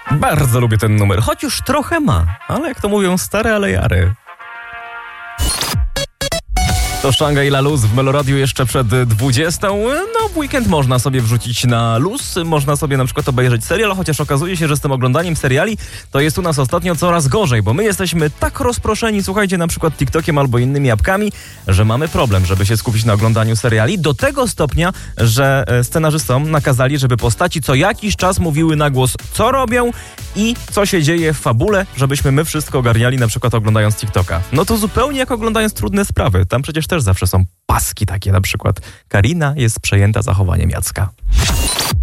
Bardzo lubię ten numer, choć już trochę ma, ale jak to mówią, stare ale jary. To Szangaj La Luz w Meloradiu jeszcze przed 20. No, w weekend można sobie wrzucić na luz, można sobie na przykład obejrzeć serial, chociaż okazuje się, że z tym oglądaniem seriali to jest u nas ostatnio coraz gorzej, bo my jesteśmy tak rozproszeni, słuchajcie, na przykład TikTokiem albo innymi apkami, że mamy problem, żeby się skupić na oglądaniu seriali, do tego stopnia, że scenarzystom nakazali, żeby postaci co jakiś czas mówiły na głos, co robią i co się dzieje w fabule, żebyśmy my wszystko ogarniali, na przykład oglądając TikToka. No to zupełnie jak oglądając Trudne Sprawy. Tam przecież też zawsze są paski takie, na przykład Karina jest przejęta zachowaniem Jacka.